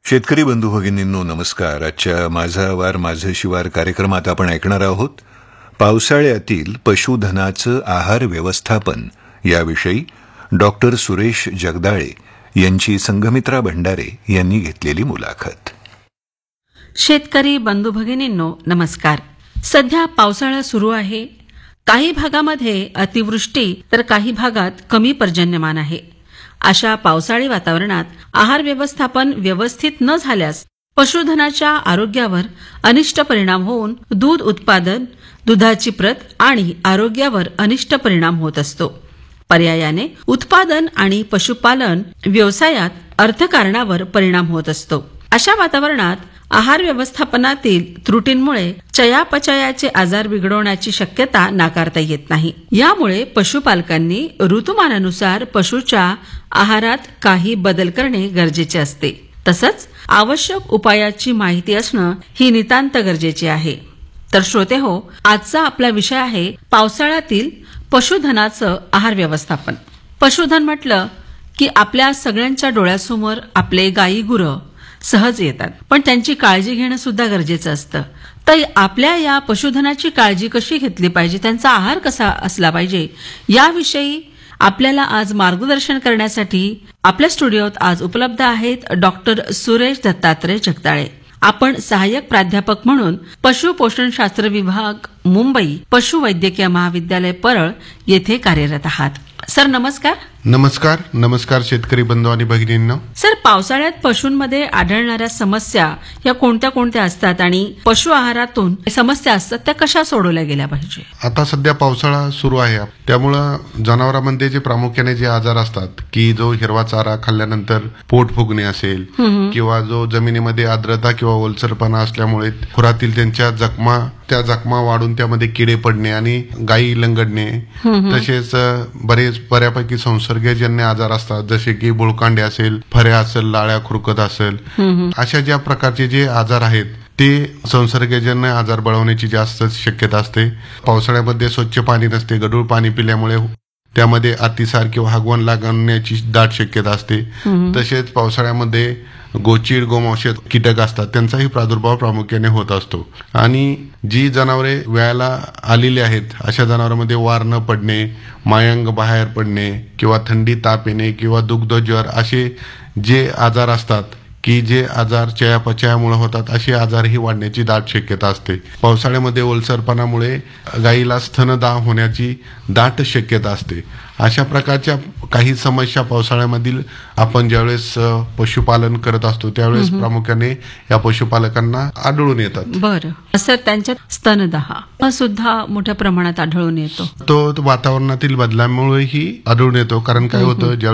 शेतकरी बंधू भगिनींनो नमस्कार. आजच्या माझा वार माझे शिवार कार्यक्रमात आपण ऐकणार आहोत पावसाळ्यातील पशुधनाचं आहार व्यवस्थापन याविषयी डॉक्टर सुरेश जगदाळे यांची संघमित्रा भंडारे यांनी घेतलेली मुलाखत. शेतकरी बंधू भगिनींनो नमस्कार. सध्या पावसाळा सुरू आहे. काही भागामध्ये अतिवृष्टी तर काही भागात कमी पर्जन्यमान आहे. अशा पावसाळी वातावरणात आहार व्यवस्थापन व्यवस्थित न झाल्यास पशुधनाच्या आरोग्यावर अनिष्ट परिणाम होऊन दूध उत्पादन, दुधाची प्रत आणि आरोग्यावर अनिष्ट परिणाम होत असतो. पर्यायाने उत्पादन आणि पशुपालन व्यवसायात अर्थकारणावर परिणाम होत असतो. अशा वातावरणात आहार व्यवस्थापनातील त्रुटींमुळे चयापचयाचे आजार बिघडवण्याची शक्यता नाकारता येत नाही. यामुळे पशुपालकांनी ऋतुमानानुसार पशुच्या आहारात काही बदल करणे गरजेचे असते. तसंच आवश्यक उपायाची माहिती असणं ही नितांत गरजेची आहे. तर श्रोते हो, आजचा आपला विषय आहे पावसाळ्यातील पशुधनाचं आहार व्यवस्थापन. पशुधन म्हटलं की आपल्या सगळ्यांच्या डोळ्यासमोर आपले गायी गुरं सहज येतात, पण त्यांची काळजी घेणं सुद्धा गरजेचं असतं. तर आपल्या या पशुधनाची काळजी कशी घेतली पाहिजे, त्यांचा आहार कसा असला पाहिजे, याविषयी आपल्याला आज मार्गदर्शन करण्यासाठी आपल्या स्टुडिओत आज उपलब्ध आहेत डॉक्टर सुरेश दत्तात्रय जगदाळे. आपण सहाय्यक प्राध्यापक म्हणून पशु पोषणशास्त्र विभाग, मुंबई पशुवैद्यकीय महाविद्यालय परळ येथे कार्यरत आहात. सर नमस्कार. नमस्कार. नमस्कार शेतकरी बंधू आणि भगिनींनो. सर, पावसाळ्यात पशूंमध्ये आढळणाऱ्या समस्या या कोणत्या कोणत्या असतात आणि पशु आहारातून समस्या असतात त्या कशा सोडवल्या गेल्या पाहिजे? आता सध्या पावसाळा सुरू आहे, त्यामुळं जनावरांमध्ये जे प्रामुख्याने जे आजार असतात की जो हिरवा चारा खाल्ल्यानंतर पोट फुगणे असेल किंवा जो जमिनीमध्ये आर्द्रता किंवा ओलसरपणा असल्यामुळे खुरातील त्यांच्या त्या जखमा वाढून त्यामध्ये किडे पडणे आणि गायी लंगडणे, तसेच बऱ्यापैकी संसर्गजन्य आजार असतात जसे की बुळकांडे असेल, फऱ्या असेल, लाळ्या खुरकत असेल, अशा ज्या प्रकारचे जे आजार आहेत ते संसर्गजन्य आजार बळवण्याची जास्त शक्यता असते. पावसाळ्यामध्ये स्वच्छ पाणी नसते. गढूळ पाणी पिल्यामुळे त्यामध्ये अतिसार किंवा हगवण लागण्याची दाट शक्यता असते. तसेच पावसाळ्यामध्ये गोचीड, गोमांस कीटक असतात, त्यांचाही प्रादुर्भाव प्रामुख्याने होत असतो. आणि जी जनावरे वेळाला आलेली आहेत अशा जनावरांमध्ये वार न पडणे, मायांग बाहेर पडणे किंवा थंडी, ताप येणे किंवा दुग्ध ज्वर असे जे आजार असतात की जे आजार चयापचयामुळे होतात, असे आजारही वाढण्याची दाट शक्यता असते. पावसाळ्यामध्ये ओलसरपणामुळे गायीला स्तनदाह होण्याची दाट शक्यता असते. अशा प्रकारच्या काही समस्या पावसाळ्यामधील आपण ज्यावेळेस पशुपालन करत असतो त्यावेळेस प्रामुख्याने या पशुपालकांना आढळून येतात. बरं सर, त्यांच्यात स्तनदाह सुद्धा मोठ्या प्रमाणात आढळून येतो. तो वातावरणातील बदलामुळेही आढळून येतो. कारण काय होतं,